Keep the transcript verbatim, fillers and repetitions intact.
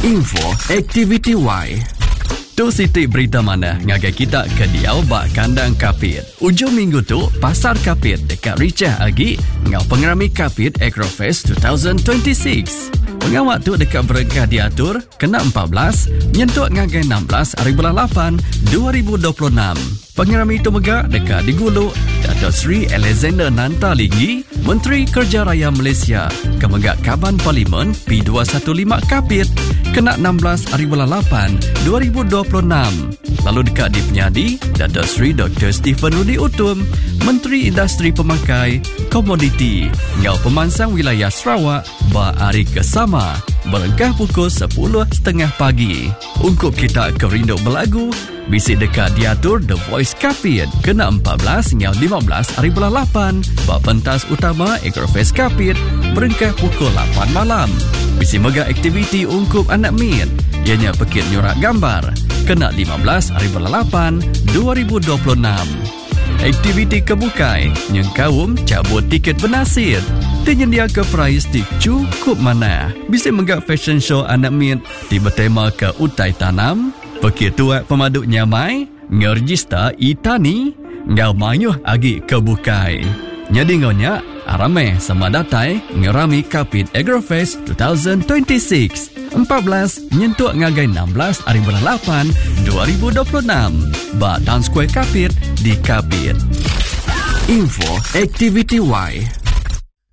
Info Aktiviti Y. Tu siti berita mana ngagai kita ke diau bak kandang kapit. Ujung minggu tu, pasar kapit dekat Richah Agi ngau pengerami kapit Agrofest dua ribu dua puluh enam. Pengawak tu dekat berengkah diatur kena empat belas, nyentuk ngagai enam belas hari bulan lapan dua ribu dua puluh enam. Pengerami itu megak dekat diguluk Dato' Sri Alexander Nantaligi, Menteri Kerja Raya Malaysia, kemegak Kaban Parlimen P dua satu lima Kapit, kena enam belas hari bulan lapan dua ribu dua puluh enam. Lalu dekat di Penyadi, Dato' Sri Doktor Stephen Rudi Utum, Menteri Industri Pemakai, Komoditi, Ngau Pemansang Wilayah Sarawak, ba hari kesama, berengkah pukul sepuluh tiga puluh pagi. Ungkup kita ke Rinduk Belagu, bisik dekat diatur The Voice Kapit, kena empat belas hingga lima belas hari bulan lapan, bak pentas utama Agrofest Kapit, berengkah pukul lapan malam. Bisik mega aktiviti ungkup anak min, ianya pekit nyurak gambar, kena lima belas hari bulan lapan dua ribu dua puluh enam. Aktiviti kebukai, yang kaum cabut tiket bernasir. Tenyedia ke prize di cukup mana. Bisa menggak fashion show anak min di bertema ke utai tanam. Pekir tuat pemaduk nyamai, ngerjista itani, ngau mayuh agi kebukai. Nyadi ngonya, aramai sama datai ngerami Kapit Agrofest dua ribu dua puluh enam. empat belas nyentuk ngagai enam belas hari bulan lapan dua ribu dua puluh enam. Ba Town Square Kapit di Kapit. Info Aktiviti Y.